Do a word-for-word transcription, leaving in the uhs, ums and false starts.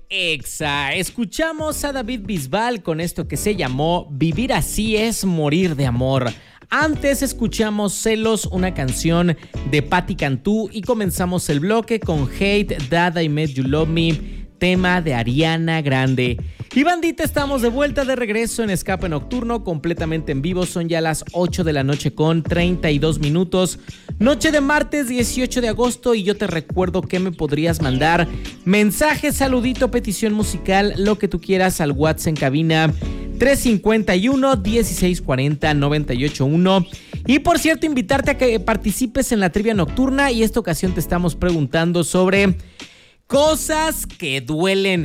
Exa. Escuchamos a David Bisbal con esto que se llamó Vivir así es morir de amor. Antes escuchamos Celos, una canción de Patti Cantú, y comenzamos el bloque con Hate That I Made You Love Me, tema de Ariana Grande. Y bandita, estamos de vuelta, de regreso en Escape Nocturno, completamente en vivo. Son ya las ocho de la noche con treinta y dos minutos. Noche de martes dieciocho de agosto, y yo te recuerdo que me podrías mandar mensaje, saludito, petición musical, lo que tú quieras al WhatsApp en cabina tres cinco uno, dieciséis cuarenta, noventa y ocho uno. Y por cierto, invitarte a que participes en la trivia nocturna, y esta ocasión te estamos preguntando sobre cosas que duelen.